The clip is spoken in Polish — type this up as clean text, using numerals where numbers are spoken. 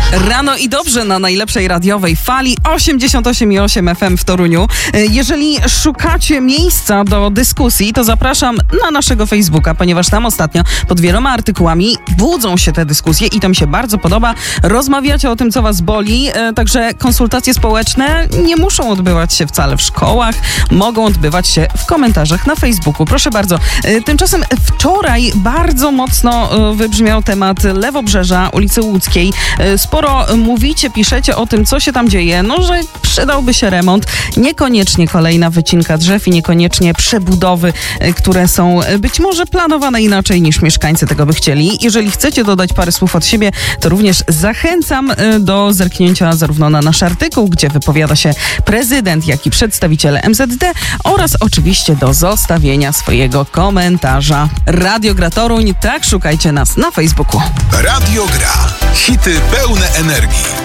Rano i dobrze na najlepszej radiowej fali 88,8 FM w Toruniu. Jeżeli szukacie miejsca do dyskusji, to zapraszam na naszego Facebooka, ponieważ tam ostatnio pod wieloma artykułami budzą się te dyskusje i to mi się bardzo podoba. Rozmawiacie o tym, co was boli, także konsultacje społeczne nie muszą odbywać się wcale w szkołach, mogą odbywać się w komentarzach na Facebooku. Proszę bardzo. Tymczasem wczoraj bardzo mocno wybrzmiał temat Lewobrzeża, ulicy Łódzkiej. Sporo mówicie, piszecie o tym, co się tam dzieje, że przydałby się remont. Niekoniecznie kolejna wycinka drzew i niekoniecznie przebudowy, które są być może planowane inaczej niż mieszkańcy tego by chcieli. Jeżeli chcecie dodać parę słów od siebie, to również zachęcam do zerknięcia zarówno na nasz artykuł, gdzie wypowiada się prezydent, jak i przedstawiciele MZD oraz oczywiście do zostawienia swojego komentarza. Radio Gra Toruń, tak szukajcie nas na Facebooku. Radio Gra. Hity pełne energii.